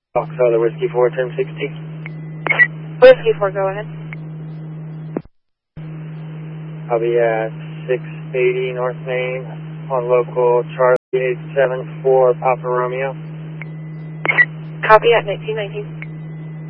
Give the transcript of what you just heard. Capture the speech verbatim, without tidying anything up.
Foxtrot Whiskey four, ten sixty. Whiskey four, go ahead. I'll be at six eighty North Main on local Charlie eight seven four Papa Romeo. Copy at nineteen nineteen.